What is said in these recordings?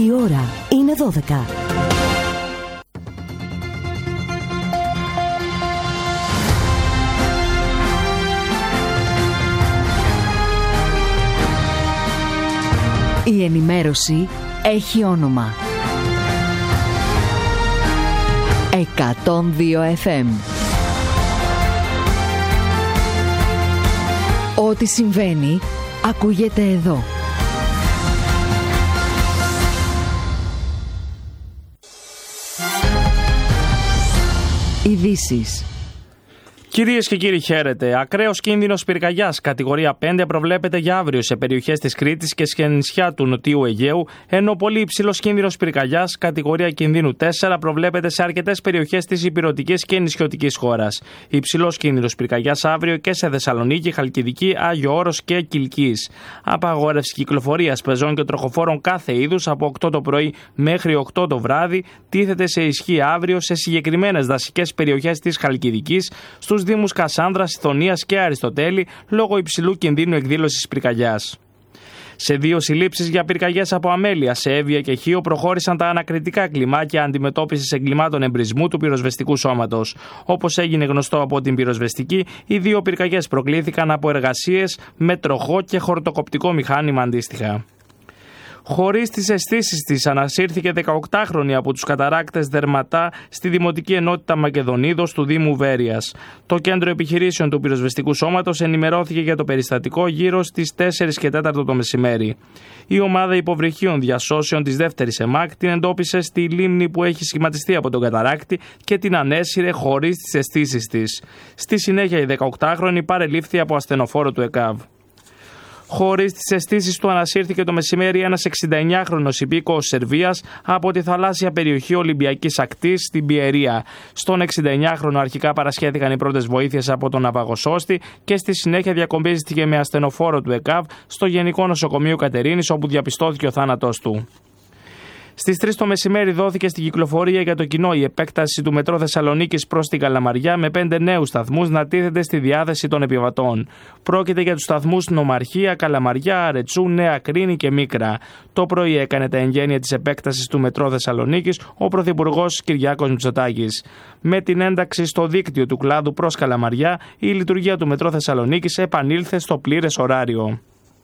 Η ώρα είναι 12. Η ενημέρωση έχει όνομα. 102 FM. Ό,τι συμβαίνει, ακούγεται εδώ. Ειδήσεις. Κυρίες και κύριοι, χαίρετε. Ακραίος κίνδυνος πυρκαγιάς, κατηγορία 5, προβλέπεται για αύριο σε περιοχές της Κρήτης και σε νησιά του Νοτιού Αιγαίου, ενώ πολύ υψηλός κίνδυνος πυρκαγιάς, κατηγορία κινδύνου 4, προβλέπεται σε αρκετές περιοχές της ηπειρωτικής και νησιωτικής χώρας. Υψηλός κίνδυνος πυρκαγιάς αύριο και σε Θεσσαλονίκη, Χαλκιδική, Άγιο Όρος και Κιλκής. Απαγόρευση κυκλοφορίας πεζών και τροχοφόρων κάθε είδους από 8 το πρωί μέχρι 8 το βράδυ τίθεται σε ισχύ αύριο σε συγκεκριμένες δασικές περιοχές της Χαλκιδικής, στους δήμους Κασάνδρας, Ηθωνίας και Αριστοτέλη, λόγω υψηλού κινδύνου εκδήλωσης πυρκαγιάς. Σε 2 συλλήψεις για πυρκαγιές από αμέλεια σε Εύβοια και Χίο προχώρησαν τα ανακριτικά κλιμάκια αντιμετώπισης εγκλημάτων εμπρισμού του πυροσβεστικού σώματος. Όπως έγινε γνωστό από την πυροσβεστική, οι 2 πυρκαγιές προκλήθηκαν από εργασίες με τροχό και χορτοκοπτικό μηχάνημα αντίστοιχα. Χωρίς τις αισθήσεις της, ανασύρθηκε 18χρονη από τους καταράκτες Δερματά στη Δημοτική Ενότητα Μακεδονίδος του Δήμου Βέρειας. Το κέντρο επιχειρήσεων του πυροσβεστικού σώματος ενημερώθηκε για το περιστατικό γύρω στις 4 και 4 το μεσημέρι. Η ομάδα υποβρυχίων διασώσεων της δεύτερης ΕΜΑΚ την εντόπισε στη λίμνη που έχει σχηματιστεί από τον καταράκτη και την ανέσυρε χωρίς τις αισθήσεις της. Στη συνέχεια, η 18χρονη παρελήφθη από ασθενοφόρο του ΕΚΑΒ. Χωρίς τις αισθήσεις του, ανασύρθηκε το μεσημέρι ένας 69χρονος υπήκοος Σερβίας από τη θαλάσσια περιοχή Ολυμπιακής Ακτής στην Πιερία. Στον 69χρονο αρχικά παρασχέθηκαν οι πρώτες βοήθειες από τον ναυαγοσώστη και στη συνέχεια διακομπίστηκε με ασθενοφόρο του ΕΚΑΒ στο Γενικό Νοσοκομείο Κατερίνης, όπου διαπιστώθηκε ο θάνατός του. Στις 3 το μεσημέρι δόθηκε στην κυκλοφορία για το κοινό η επέκταση του μετρό Θεσσαλονίκης προς την Καλαμαριά με 5 νέους σταθμούς να τίθεται στη διάθεση των επιβατών. Πρόκειται για τους σταθμούς Νομαρχία, Καλαμαριά, Αρετσού, Νέα Κρίνη και Μίκρα. Το πρωί έκανε τα εγγένεια της επέκτασης του μετρό Θεσσαλονίκης ο Πρωθυπουργός Κυριάκος Μητσοτάκης. Με την ένταξη στο δίκτυο του κλάδου προς Καλαμαριά, η λειτουργία του μετρό Θεσσαλονίκης επανήλθε στο πλήρες ωράριο.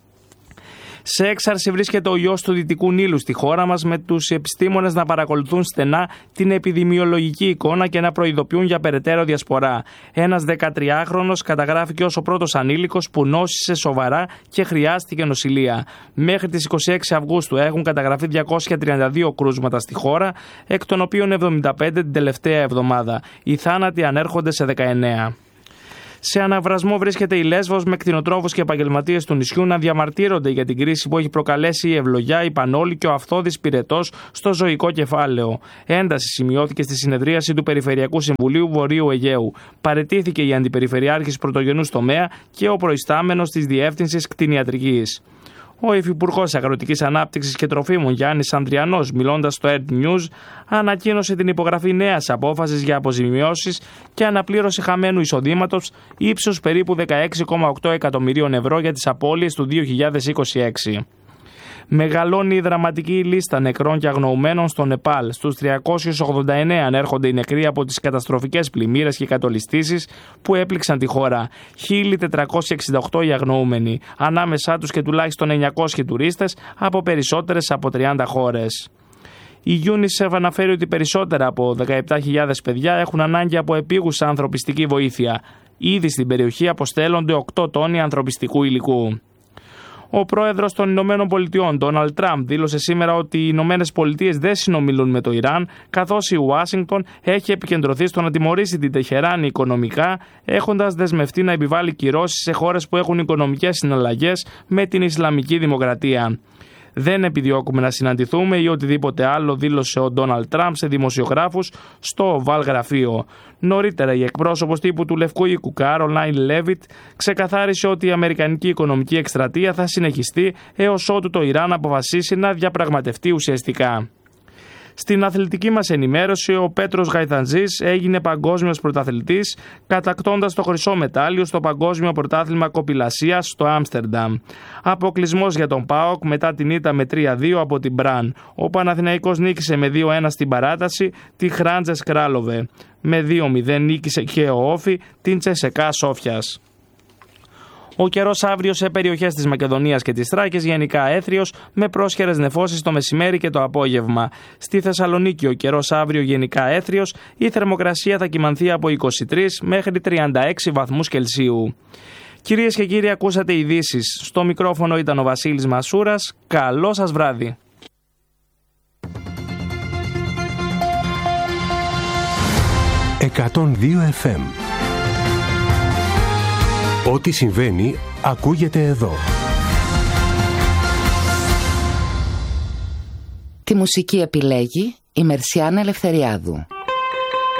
Σε έξαρση βρίσκεται ο ιός του Δυτικού Νείλου στη χώρα μας, με τους επιστήμονες να παρακολουθούν στενά την επιδημιολογική εικόνα και να προειδοποιούν για περαιτέρω διασπορά. Ένας 13χρονος καταγράφηκε ως ο πρώτος ανήλικος που νόσησε σοβαρά και χρειάστηκε νοσηλεία. Μέχρι τις 26 Αυγούστου έχουν καταγραφεί 232 κρούσματα στη χώρα, εκ των οποίων 75 την τελευταία εβδομάδα. Οι θάνατοι ανέρχονται σε 19. Σε αναβρασμό βρίσκεται η Λέσβος, με κτηνοτρόφους και επαγγελματίες του νησιού να διαμαρτύρονται για την κρίση που έχει προκαλέσει η ευλογιά, η πανόλη και ο αυθώδης πυρετός στο ζωικό κεφάλαιο. Ένταση σημειώθηκε στη συνεδρίαση του Περιφερειακού Συμβουλίου Βορείου Αιγαίου. Παραιτήθηκε η Αντιπεριφερειάρχης Πρωτογενούς Τομέα και ο προϊστάμενος της Διεύθυνσης Κτηνιατρικής. Ο Υφυπουργός Αγροτικής Ανάπτυξης και Τροφίμων Γιάννης Ανδριανός, μιλώντας στο Earth News, ανακοίνωσε την υπογραφή νέας απόφασης για αποζημιώσεις και αναπλήρωση χαμένου εισοδήματος ύψους περίπου 16,8 εκατομμυρίων ευρώ για τις απώλειες του 2026. Μεγαλώνει η δραματική λίστα νεκρών και αγνοουμένων στο Νεπάλ. Στους 389 ανέρχονται οι νεκροί από τις καταστροφικές πλημμύρες και κατολιστήσεις που έπληξαν τη χώρα. 1.468 οι αγνοούμενοι, ανάμεσά τους και τουλάχιστον 900 τουρίστες από περισσότερες από 30 χώρες. Η UNICEF αναφέρει ότι περισσότερα από 17.000 παιδιά έχουν ανάγκη από επίγουσα ανθρωπιστική βοήθεια. Ήδη στην περιοχή αποστέλλονται 8 τόνοι ανθρωπιστικού υλικού. Ο πρόεδρος των Ηνωμένων Πολιτειών, Ντόναλντ Τραμπ, δήλωσε σήμερα ότι οι Ηνωμένες Πολιτείες δεν συνομιλούν με το Ιράν, καθώς η Ουάσιγκτον έχει επικεντρωθεί στο να τιμωρήσει την Τεχεράνη οικονομικά, έχοντας δεσμευτεί να επιβάλλει κυρώσεις σε χώρες που έχουν οικονομικές συναλλαγές με την Ισλαμική Δημοκρατία. Δεν επιδιώκουμε να συναντηθούμε ή οτιδήποτε άλλο, δήλωσε ο Ντόναλντ Τραμπ σε δημοσιογράφους στο Οβάλ Γραφείο. Νωρίτερα, η εκπρόσωπος τύπου του Λευκού Οίκου, Κάρολάιν Λέβιτ, ξεκαθάρισε ότι η αμερικανική οικονομική εκστρατεία θα συνεχιστεί έως ότου το Ιράν αποφασίσει να διαπραγματευτεί ουσιαστικά. Στην αθλητική μας ενημέρωση, ο Πέτρος Γαϊθανζής έγινε παγκόσμιος πρωταθλητής, κατακτώντας το χρυσό μετάλλιο στο Παγκόσμιο Πρωτάθλημα Κοπηλασίας στο Άμστερνταμ. Αποκλεισμός για τον ΠΑΟΚ μετά την ήττα με 3-2 από την Μπραν. Ο Παναθηναϊκός νίκησε με 2-1 στην παράταση τη Χράντζες Κράλοβε. Με 2-0 νίκησε και ο Όφι την Τσεσεκά Σόφιας. Ο καιρός αύριο σε περιοχές της Μακεδονίας και της Θράκης γενικά έθριος, με πρόσχερες νεφώσεις το μεσημέρι και το απόγευμα. Στη Θεσσαλονίκη ο καιρός αύριο γενικά έθριος, η θερμοκρασία θα κυμανθεί από 23 μέχρι 36 βαθμούς Κελσίου. Κυρίες και κύριοι, ακούσατε ειδήσεις. Στο μικρόφωνο ήταν ο Βασίλης Μασούρας. Καλό σας βράδυ. FM. Ό,τι συμβαίνει, ακούγεται εδώ. Τη μουσική επιλέγει η Μερσιάνα Ελευθεριάδου.